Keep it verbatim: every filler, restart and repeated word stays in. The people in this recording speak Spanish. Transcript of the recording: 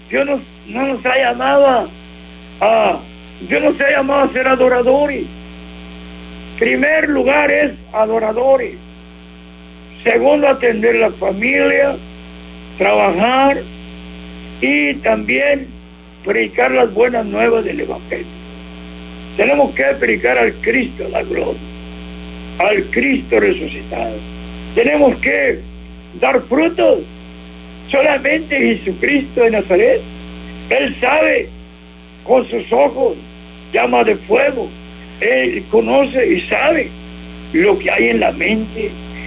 Dios nos, no nos ha llamado a, a Dios nos ha llamado a ser adoradores. Primer lugar es adoradores. Segundo, atender la familia, trabajar y también predicar las buenas nuevas del Evangelio. Tenemos que predicar al Cristo, la gloria, al Cristo resucitado. Tenemos que dar frutos. Solamente Jesucristo de Nazaret, Él sabe, con sus ojos, llama de fuego, Él conoce y sabe lo que hay en la mente